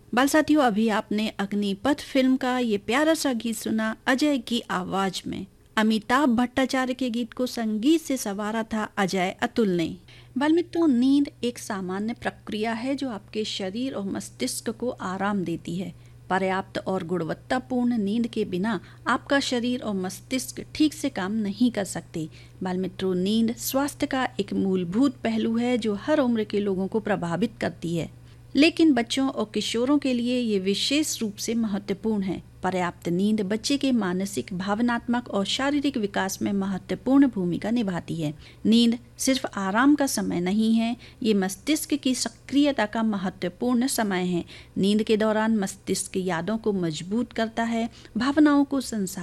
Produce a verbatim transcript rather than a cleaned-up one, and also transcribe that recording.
बाल साथियों, अभी आपने अग्निपथ फिल्म का ये प्यारा सा गीत सुना अजय की आवाज में। अमिताभ भट्टाचार्य के गीत को संगीत से संवारा था अजय अतुल ने। बाल मित्रों, नींद एक सामान्य प्रक्रिया है जो आपके शरीर और मस्तिष्क को आराम देती है। पर्याप्त और गुणवत्तापूर्ण नींद के बिना आपका शरीर और मस्तिष्क ठीक से काम नहीं कर सकते। बाल मित्रों, नींद स्वास्थ्य का एक मूलभूत पहलू है जो हर उम्र के लोगों को प्रभावित करती है, लेकिन बच्चों और किशोरों के लिए ये विशेष रूप से महत्वपूर्ण है। पर्याप्त नींद बच्चे के मानसिक, भावनात्मक और शारीरिक विकास में महत्वपूर्ण भूमिका निभाती है। नींद सिर्फ आराम का समय नहीं है, ये मस्तिष्क की सक्रियता का महत्वपूर्ण समय है। नींद के दौरान मस्तिष्क यादों को मजबूत करता है, भावनाओं को संसाधित